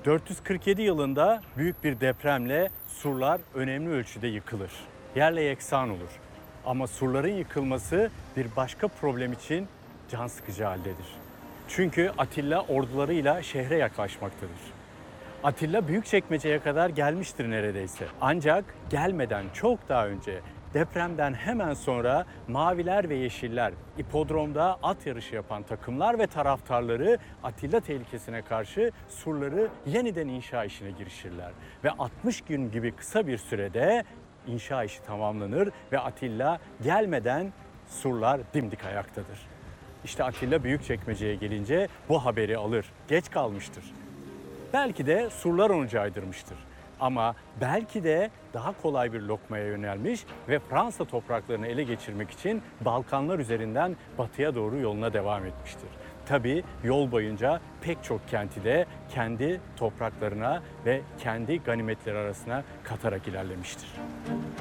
447 yılında büyük bir depremle surlar önemli ölçüde yıkılır. Yerle yeksan olur. Ama surların yıkılması bir başka problem için can sıkıcı haldedir. Çünkü Atilla ordularıyla şehre yaklaşmaktadır. Atilla Büyükçekmece'ye kadar gelmiştir neredeyse. Ancak gelmeden çok daha önce depremden hemen sonra Maviler ve Yeşiller ipodromda at yarışı yapan takımlar ve taraftarları Atilla tehlikesine karşı surları yeniden inşa işine girişirler. Ve 60 gün gibi kısa bir sürede inşa işi tamamlanır ve Atilla gelmeden surlar dimdik ayaktadır. İşte Atilla Büyükçekmece'ye gelince bu haberi alır. Geç kalmıştır. Belki de surlar onu caydırmıştır. Ama belki de daha kolay bir lokmaya yönelmiş ve Fransa topraklarını ele geçirmek için Balkanlar üzerinden batıya doğru yoluna devam etmiştir. Tabii yol boyunca pek çok kenti de kendi topraklarına ve kendi ganimetleri arasına katarak ilerlemiştir.